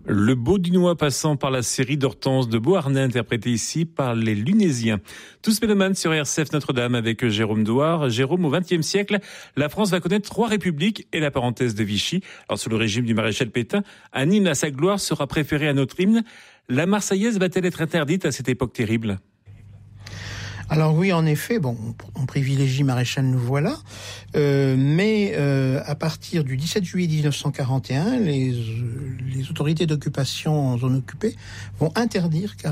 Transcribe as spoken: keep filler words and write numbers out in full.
Le Beaudunois passant par la série d'Hortense de Beauharnais, interprétée ici par les Lunésiens. Tous mélomanes sur R C F Notre-Dame avec Jérôme Douard. Jérôme, au vingtième siècle, la France va connaître trois républiques et la parenthèse de Vichy. Alors, sous le régime du maréchal Pétain, un hymne à sa gloire sera préféré à notre hymne. La Marseillaise va-t-elle être interdite à cette époque terrible ? Alors oui, en effet, bon, on privilégie Maréchal Nous voilà, euh, mais euh, à partir du dix-sept juillet dix-neuf cent quarante et un, les, les autorités d'occupation en zone occupée vont interdire